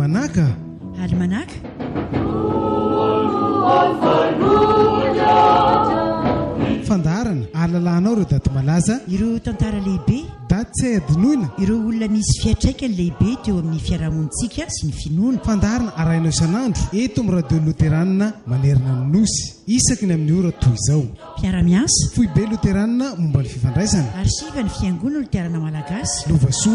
Almanaka. Almanaka? Fandarana ahalalànao ireo daty malaza. Ireo tantara lehibe. Daty tsy hay adinoina. Ireo olona misy fiatraikany lehibe teo amin'ny fiarahamonitsika sy ny finoana. Fandarana arahinao isan'andro eto amin'ny radio loteranina manerana ny nosy isaky ny amin'ny ora toy izao. Mpiara-miasa Foibe loteranina momba ny fifandraisana. Arsiva ny fiangonana loterana malagasy. Lovasoa